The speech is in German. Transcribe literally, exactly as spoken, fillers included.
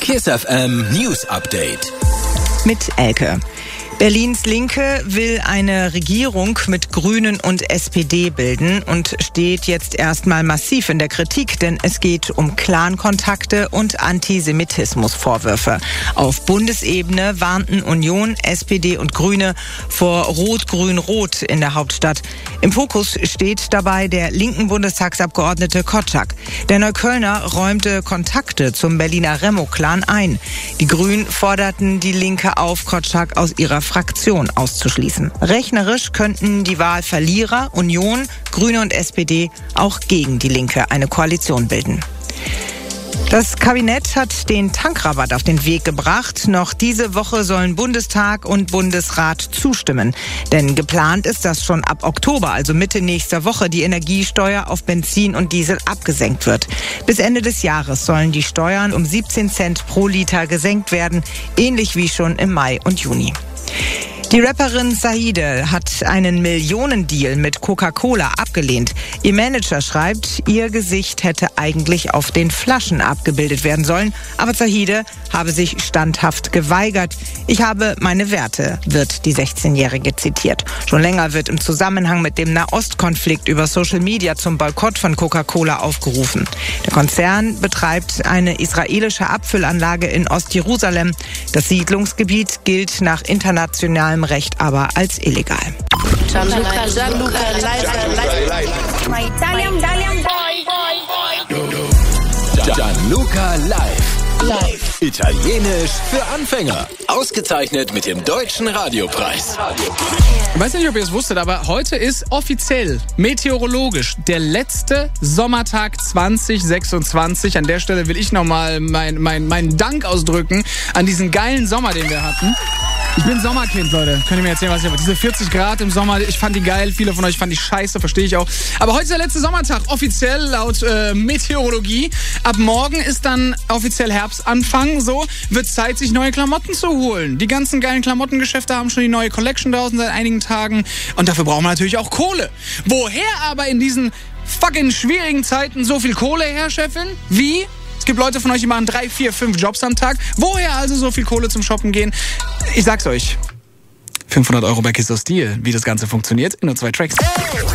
Kiss F M News Update. Mit Elke. Berlins Linke will eine Regierung mit Grünen und S P D bilden und steht jetzt erstmal massiv in der Kritik, denn es geht um Clankontakte und Antisemitismusvorwürfe. Auf Bundesebene warnten Union, S P D und Grüne vor Rot-Grün-Rot in der Hauptstadt. Im Fokus steht dabei der linken Bundestagsabgeordnete Kotschak. Der Neuköllner räumte Kontakte zum Berliner Remo-Clan ein. Die Grünen forderten die Linke auf, Kotschak aus ihrer Fraktion auszuschließen. Rechnerisch könnten die Wahlverlierer Union, Grüne und S P D auch gegen die Linke eine Koalition bilden. Das Kabinett hat den Tankrabatt auf den Weg gebracht. Noch diese Woche sollen Bundestag und Bundesrat zustimmen. Denn geplant ist, dass schon ab Oktober, also Mitte nächster Woche, die Energiesteuer auf Benzin und Diesel abgesenkt wird. Bis Ende des Jahres sollen die Steuern um siebzehn Cent pro Liter gesenkt werden, ähnlich wie schon im Mai und Juni. Die Rapperin Zahide hat einen Millionendeal mit Coca-Cola abgelehnt. Ihr Manager schreibt, ihr Gesicht hätte eigentlich auf den Flaschen abgebildet werden sollen. Aber Zahide habe sich standhaft geweigert. Ich habe meine Werte, wird die sechzehnjährige zitiert. Schon länger wird im Zusammenhang mit dem Nahostkonflikt über Social Media zum Boykott von Coca-Cola aufgerufen. Der Konzern betreibt eine israelische Abfüllanlage in Ostjerusalem. Das Siedlungsgebiet gilt nach internationalem Recht aber als illegal. Gianluca, Gianluca, My Italian, Italian boy. Gianluca live. Live. Italienisch für Anfänger. Ausgezeichnet mit dem Deutschen Radiopreis. Ich weiß nicht, ob ihr es wusstet, aber heute ist offiziell, meteorologisch, der letzte Sommertag zwanzig sechsundzwanzig. An der Stelle will ich nochmal meinen mein, mein Dank ausdrücken an diesen geilen Sommer, den wir hatten. Ich bin Sommerkind, Leute. Könnt ihr mir erzählen, was ich habe? Diese vierzig Grad im Sommer, ich fand die geil. Viele von euch fanden die scheiße, verstehe ich auch. Aber heute ist der letzte Sommertag, offiziell laut äh, Meteorologie. Ab morgen ist dann offiziell Herbstanfang. So wird Zeit, sich neue Klamotten zu holen. Die ganzen geilen Klamottengeschäfte haben schon die neue Collection draußen seit einigen Tagen. Und dafür brauchen wir natürlich auch Kohle. Woher aber in diesen fucking schwierigen Zeiten so viel Kohle her, Chefin? Wie? Es gibt Leute von euch, die machen drei, vier, fünf Jobs am Tag. Woher also so viel Kohle zum Shoppen gehen? Ich sag's euch. fünfhundert Euro bei Kiss of Steel. Wie das Ganze funktioniert, in nur zwei Tracks.